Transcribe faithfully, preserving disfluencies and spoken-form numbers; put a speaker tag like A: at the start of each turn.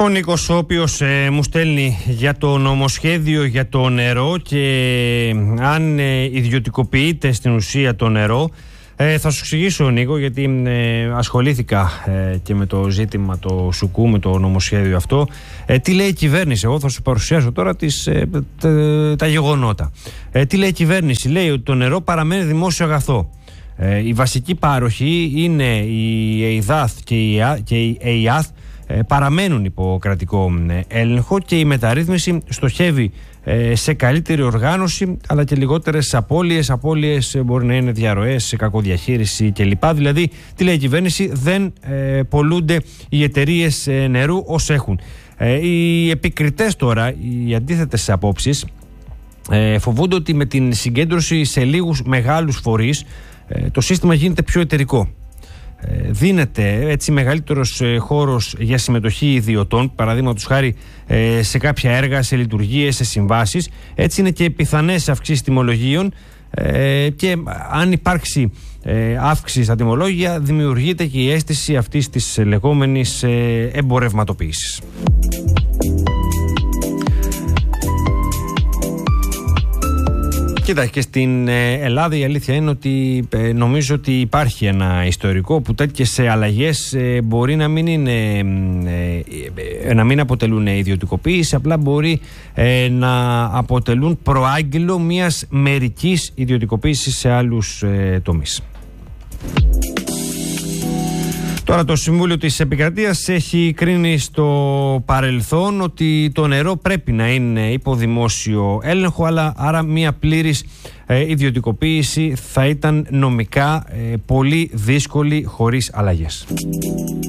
A: Ο Νίκος, ο οποίος ε, μου στέλνει για το νομοσχέδιο για το νερό και ε, αν ε, ιδιωτικοποιείται στην ουσία το νερό, ε, θα σου εξηγήσω, Νίκο, γιατί ε, ασχολήθηκα ε, και με το ζήτημα το Σουκού, με το νομοσχέδιο αυτό. Ε, τι λέει η κυβέρνηση? Εγώ θα σου παρουσιάσω τώρα τις, ε, τα, τα γεγονότα. Ε, τι λέει η κυβέρνηση? Λέει ότι το νερό παραμένει δημόσιο αγαθό. Ε, η βασική πάροχη είναι η ΕΙΔΑΘ και η, και η ΕΙΑΘ, ε, παραμένουν υπό κρατικό έλεγχο και η μεταρρύθμιση στοχεύει ε, σε καλύτερη οργάνωση αλλά και λιγότερες απώλειες. Απώλειες μπορεί να είναι διαρροές, κακοδιαχείριση κλπ. Δηλαδή, τι λέει η κυβέρνηση? Δεν ε, πολλούνται οι εταιρείες ε, νερού ως έχουν. Ε, οι επικριτές τώρα, οι αντίθετες απόψεις, ε, φοβούνται ότι με την συγκέντρωση σε λίγους μεγάλους φορείς ε, το σύστημα γίνεται πιο εταιρικό. Δίνεται έτσι μεγαλύτερος χώρος για συμμετοχή ιδιωτών, παραδείγματος χάρη σε κάποια έργα, σε λειτουργίες, σε συμβάσεις. Έτσι είναι και πιθανές αυξήσεις τιμολογίων και αν υπάρξει αύξηση στα τιμολόγια δημιουργείται και η αίσθηση αυτής της λεγόμενης εμπορευματοποίησης. Κοίτα, και στην Ελλάδα η αλήθεια είναι ότι ε, νομίζω ότι υπάρχει ένα ιστορικό που τέτοιες αλλαγές ε, μπορεί να μην, είναι, ε, ε, να μην αποτελούν ιδιωτικοποίηση, απλά μπορεί ε, να αποτελούν προάγγελο μιας μερικής ιδιωτικοποίησης σε άλλους ε, τομείς. Τώρα το Συμβούλιο της Επικρατείας έχει κρίνει στο παρελθόν ότι το νερό πρέπει να είναι υπό δημόσιο έλεγχο, αλλά άρα μια πλήρης ε, ιδιωτικοποίηση θα ήταν νομικά ε, πολύ δύσκολη χωρίς αλλαγές.